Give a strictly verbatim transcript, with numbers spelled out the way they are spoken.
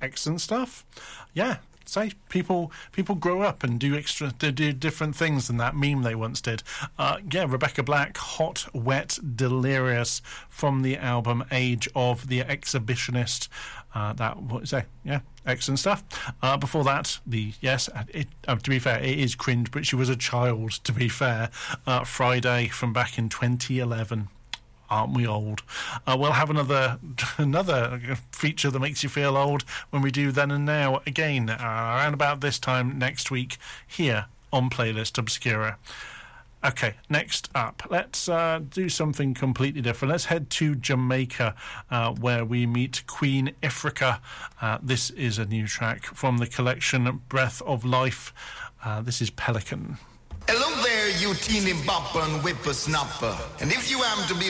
excellent stuff. Yeah. Say people people grow up and do extra they do different things than that meme they once did. Uh, yeah, Rebecca Black, Hot, Wet, Delirious from the album Age of the Exhibitionist. Uh, that what is that? Yeah, excellent stuff. Uh, before that, the yes, it, uh, to be fair, it is cringe, but she was a child. To be fair, uh, Friday from back in twenty eleven. Aren't we old? Uh, we'll have another another feature that makes you feel old when we do Then and Now again uh, around about this time next week here on Playlist Obscura. Okay, next up, let's uh, do something completely different. Let's head to Jamaica, uh, where we meet Queen Ifrica. Uh, this is a new track from the collection Breath of Life. Uh, this is Pelican. Hello there, you teeny bopper and whippersnapper. And if you happen to be